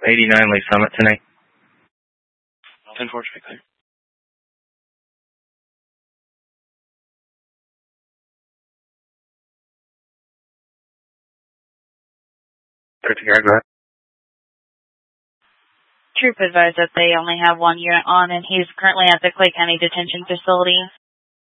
89 Lake Summit tonight. 10-4, clear. Go ahead. Troop advised that they only have one unit on, and he's currently at the Clay County Detention Facility.